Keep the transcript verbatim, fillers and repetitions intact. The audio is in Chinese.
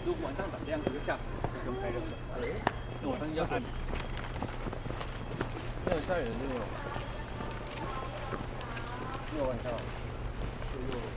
如果晚上打亮，就下午不用开热水。那晚上要按。没有下雨的就没有。没有晚上。就有。